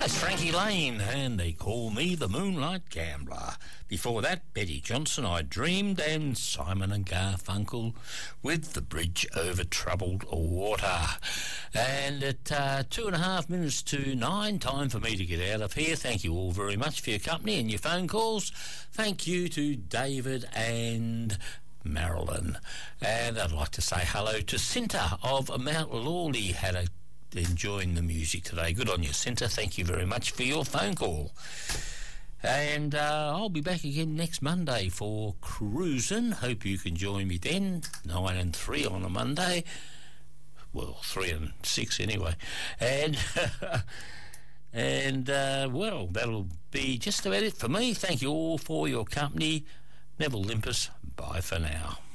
That's Frankie Lane, and they call me the Moonlight Gambler. Before that, Betty Johnson, I Dreamed, and Simon and Garfunkel with The Bridge Over Troubled Water. And at 2.5 minutes to 9, time for me to get out of here. Thank you all very much for your company and your phone calls. Thank you to David and Marilyn. And I'd like to say hello to Cinta of Mount Lawley. Enjoying the music today. Good on you, Cinta. Thank you very much for your phone call. And I'll be back again next Monday for Cruisin'. Hope you can join me then, 9 and 3 on a Monday. Well, 3 and 6 anyway. And well, that'll be just about it for me. Thank you all for your company. Neville Limpus, bye for now.